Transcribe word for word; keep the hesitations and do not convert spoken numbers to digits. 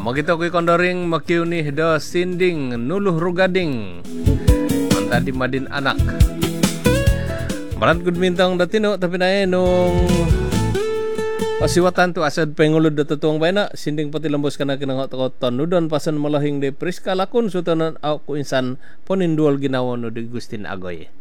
Mo kita kuy kondoring makiu nih do sinding nuluh rugading. Tadi madin anak. Maran kud mintang datino tapi nae nung pasiwatan tu asad pengulud da tutuang bayna sinding pati lembos kana kinangot koton nudon pasan malahing de Priska lakun sutanan au ku insan ponindual ginawa no di Gustin Agoy.